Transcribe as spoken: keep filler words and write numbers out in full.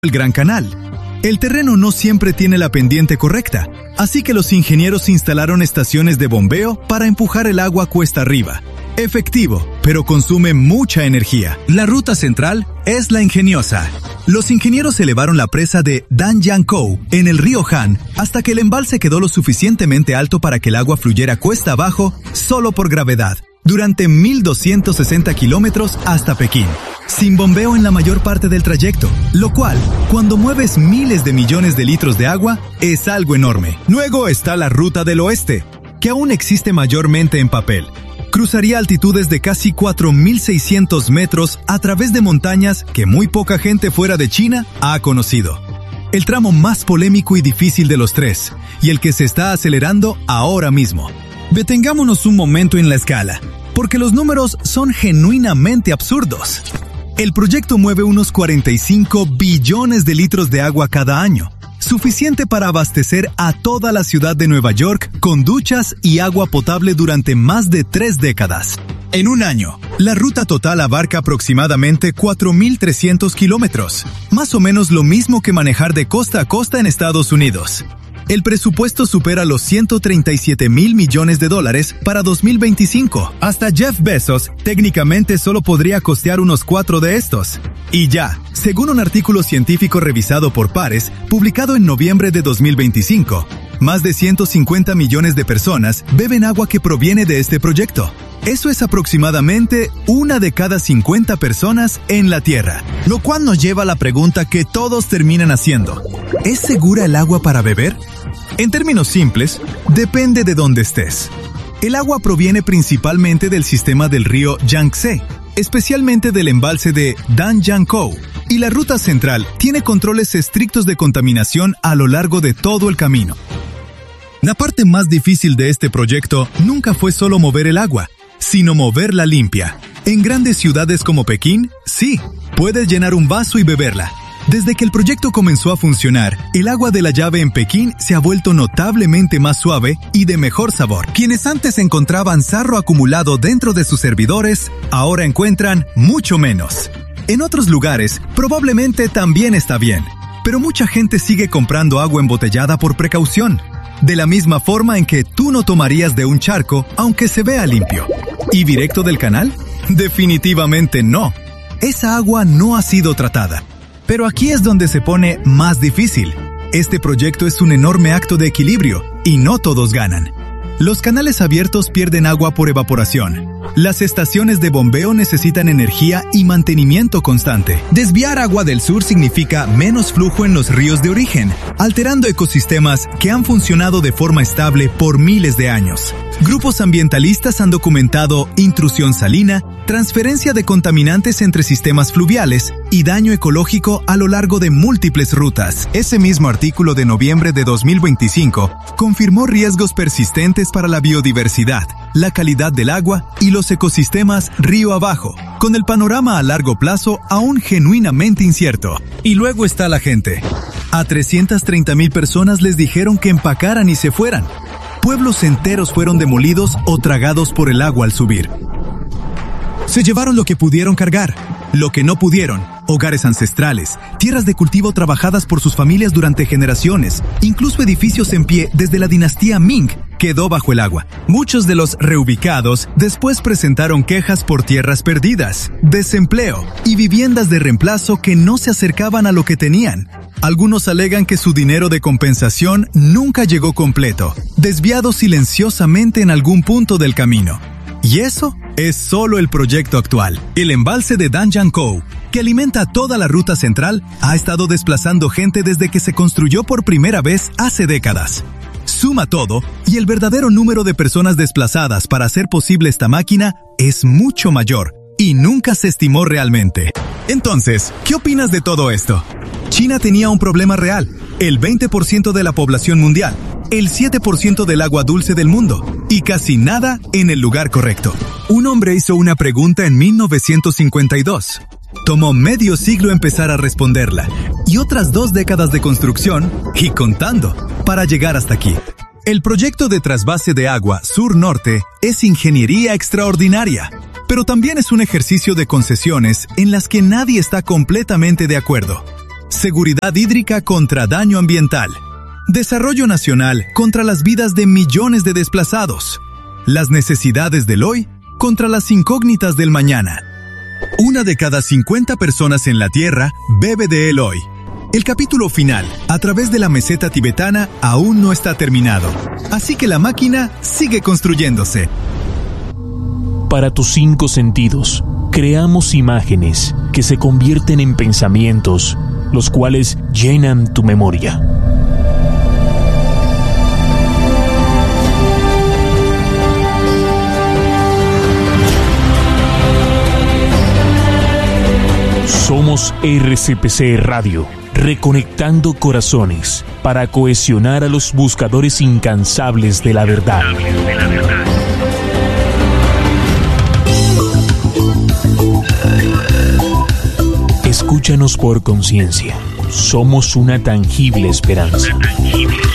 el Gran Canal. El terreno no siempre tiene la pendiente correcta, así que los ingenieros instalaron estaciones de bombeo para empujar el agua cuesta arriba. Efectivo, pero consume mucha energía. La ruta central es la ingeniosa. Los ingenieros elevaron la presa de Danjankou en el río Han hasta que el embalse quedó lo suficientemente alto para que el agua fluyera cuesta abajo solo por gravedad, durante mil doscientos sesenta kilómetros hasta Pekín, sin bombeo en la mayor parte del trayecto, lo cual, cuando mueves miles de millones de litros de agua, es algo enorme. Luego está la Ruta del Oeste, que aún existe mayormente en papel. Cruzaría altitudes de casi cuatro mil seiscientos metros a través de montañas que muy poca gente fuera de China ha conocido. El tramo más polémico y difícil de los tres, y el que se está acelerando ahora mismo. Detengámonos un momento en la escala, porque los números son genuinamente absurdos. El proyecto mueve unos cuarenta y cinco billones de litros de agua cada año, suficiente para abastecer a toda la ciudad de Nueva York con duchas y agua potable durante más de tres décadas. En un año, la ruta total abarca aproximadamente cuatro mil trescientos kilómetros, más o menos lo mismo que manejar de costa a costa en Estados Unidos. El presupuesto supera los ciento treinta y siete mil millones de dólares para dos mil veinticinco. Hasta Jeff Bezos técnicamente solo podría costear unos cuatro de estos. Y ya, según un artículo científico revisado por pares, publicado en noviembre de dos mil veinticinco, más de ciento cincuenta millones de personas beben agua que proviene de este proyecto. Eso es aproximadamente una de cada cincuenta personas en la Tierra. Lo cual nos lleva a la pregunta que todos terminan haciendo. ¿Es segura el agua para beber? En términos simples, depende de dónde estés. El agua proviene principalmente del sistema del río Yangtze, especialmente del embalse de Danjankou, y la ruta central tiene controles estrictos de contaminación a lo largo de todo el camino. La parte más difícil de este proyecto nunca fue solo mover el agua, sino moverla limpia. En grandes ciudades como Pekín, sí, puedes llenar un vaso y beberla. Desde que el proyecto comenzó a funcionar, el agua de la llave en Pekín se ha vuelto notablemente más suave y de mejor sabor. Quienes antes encontraban sarro acumulado dentro de sus servidores, ahora encuentran mucho menos. En otros lugares, probablemente también está bien, pero mucha gente sigue comprando agua embotellada por precaución. De la misma forma en que tú no tomarías de un charco, aunque se vea limpio. ¿Y directo del canal? Definitivamente no. Esa agua no ha sido tratada. Pero aquí es donde se pone más difícil. Este proyecto es un enorme acto de equilibrio, y no todos ganan. Los canales abiertos pierden agua por evaporación. Las estaciones de bombeo necesitan energía y mantenimiento constante. Desviar agua del sur significa menos flujo en los ríos de origen, alterando ecosistemas que han funcionado de forma estable por miles de años. Grupos ambientalistas han documentado intrusión salina, transferencia de contaminantes entre sistemas fluviales y daño ecológico a lo largo de múltiples rutas. Ese mismo artículo de noviembre de dos mil veinticinco confirmó riesgos persistentes para la biodiversidad, la calidad del agua y los ecosistemas río abajo, con el panorama a largo plazo aún genuinamente incierto. Y luego está la gente. A trescientas treinta mil personas les dijeron que empacaran y se fueran. Pueblos enteros fueron demolidos o tragados por el agua al subir. Se llevaron lo que pudieron cargar, lo que no pudieron, hogares ancestrales, tierras de cultivo trabajadas por sus familias durante generaciones, incluso edificios en pie desde la dinastía Ming, quedó bajo el agua. Muchos de los reubicados después presentaron quejas por tierras perdidas, desempleo y viviendas de reemplazo que no se acercaban a lo que tenían. Algunos alegan que su dinero de compensación nunca llegó completo, desviado silenciosamente en algún punto del camino. Y eso es solo el proyecto actual. El embalse de Danjankou, que alimenta toda la ruta central, ha estado desplazando gente desde que se construyó por primera vez hace décadas. Suma todo, y el verdadero número de personas desplazadas para hacer posible esta máquina es mucho mayor, y nunca se estimó realmente. Entonces, ¿qué opinas de todo esto? China tenía un problema real, el veinte por ciento de la población mundial, el siete por ciento del agua dulce del mundo, y casi nada en el lugar correcto. Un hombre hizo una pregunta en mil novecientos cincuenta y dos. Tomó medio siglo empezar a responderla, y otras dos décadas de construcción, y contando, para llegar hasta aquí. El proyecto de trasvase de agua sur-norte es ingeniería extraordinaria, pero también es un ejercicio de concesiones en las que nadie está completamente de acuerdo. seguridad hídrica contra daño ambiental, desarrollo nacional contra las vidas de millones de desplazados, las necesidades del hoy contra las incógnitas del mañana. Una de cada cincuenta personas en la Tierra bebe de él hoy. El capítulo final, a través de la meseta tibetana, aún no está terminado, así que la máquina sigue construyéndose. Para tus cinco sentidos, creamos imágenes que se convierten en pensamientos, los cuales llenan tu memoria. Somos R C P C Radio, reconectando corazones para cohesionar a los buscadores incansables de la verdad. Escúchanos por conciencia. Somos una tangible esperanza.